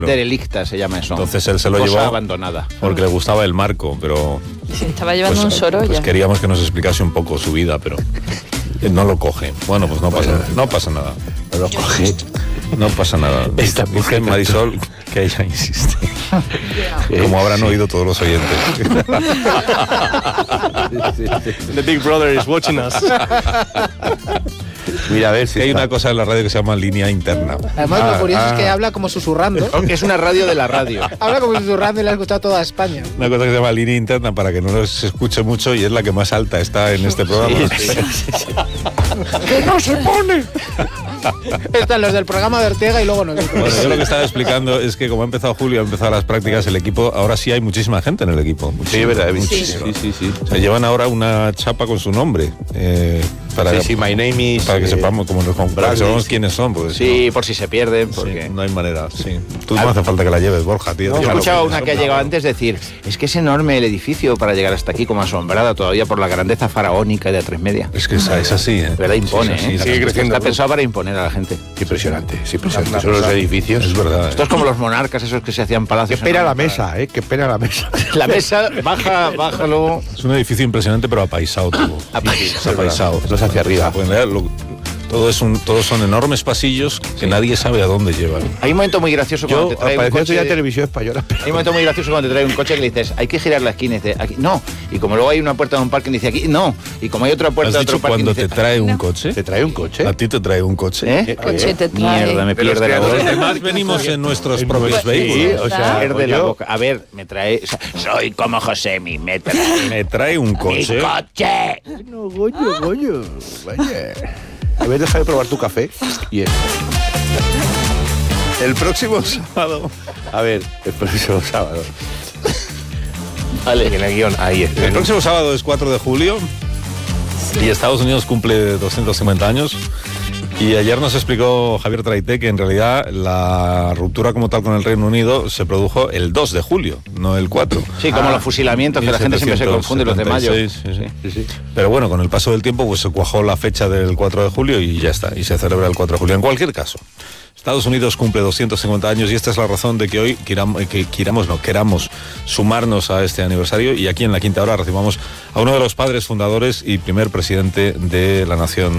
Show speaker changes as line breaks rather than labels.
Derelicta se llama eso.
Entonces él se lo
cosa
llevó
abandonada.
porque le gustaba el marco, pero
Se estaba llevando un Sorolla.
pues queríamos que nos explicase un poco su vida, pero no lo coge. Bueno, pues no pasa nada.
No lo coge.
No pasa nada. Dice Marisol que ella insiste. Como habrán oído todos los oyentes.
The Big Brother is watching us.
Mira, a ver si
hay una cosa en la radio que se llama línea interna.
Además, lo curioso es que habla como susurrando.
Es una radio de la radio.
Habla como susurrando y la ha escuchado toda España.
Una cosa que se llama línea interna para que no se escuche mucho y es la que más alta está en este programa.
¡Que no se pone! Están los del programa de Ortega y luego nosotros.
Bueno, yo lo que estaba explicando es que como ha empezado Julio, ha empezado las prácticas, el equipo, ahora sí hay muchísima gente en el equipo.
Sí, es verdad.
Sí. O sea, llevan ahora una chapa con su nombre. Para
my name is...
Para que sepamos, para que sepamos quiénes son. Pues,
sí, por si se pierden. Porque...
Sí, no hay manera, sí. Tú no hace falta que la lleves, Borja, tío.
Yo he escuchado a una que ha llegado antes decir, es que es enorme el edificio para llegar hasta aquí, como asombrada todavía por la grandeza faraónica de A3 Media.
Es que es así, ¿eh?
¿Verdad? Impone,
sí,
sigue creciendo.
Está pensado para imponer a la gente.
Impresionante. Son los edificios.
Es verdad.
Esto es como los monarcas esos que se hacían palacios.
Qué pena la mesa, qué pena la mesa.
La mesa, bájalo.
Es un edificio impresionante, pero apaisado todo. Apaisado.
Entonces hacia arriba.
Pues, todos son enormes pasillos que nadie sabe a dónde llevan.
Hay un momento muy gracioso cuando te trae un coche.
Ya televisión española.
Hay un momento muy gracioso cuando te trae un coche que le dices, hay que girar la esquina y dice, aquí no. Y como luego hay una puerta de un parque y dice, aquí no. Y como hay otra puerta de otro parque.
Cuando te trae un coche.
¿Te trae un coche?
¿A ti te trae un coche?
Coche te trae.
Mierda, me pierde la boca.
Además venimos en nuestros propios vehículos.
O sea,
Pierde la boca. A ver, me trae. O sea, soy como Josemi, me trae.
Me trae un coche.
¡Mi coche!
No, goño. Vaya. A ver, deja de probar tu café. Y
el próximo sábado.
A ver, el próximo sábado.
Vale.
En el guión, ahí es.
El próximo sábado es 4 de julio y Estados Unidos cumple 250 años. Y ayer nos explicó Javier Traité que en realidad la ruptura como tal con el Reino Unido se produjo el 2 de julio, no el 4.
Sí, como los fusilamientos, que la gente siempre se confunde, los de mayo.
Sí. Pero bueno, con el paso del tiempo pues se cuajó la fecha del 4 de julio y ya está, y se celebra el 4 de julio. En cualquier caso, Estados Unidos cumple 250 años y esta es la razón de que hoy queramos sumarnos a este aniversario y aquí en La Quinta Hora recibamos a uno de los padres fundadores y primer presidente de la nación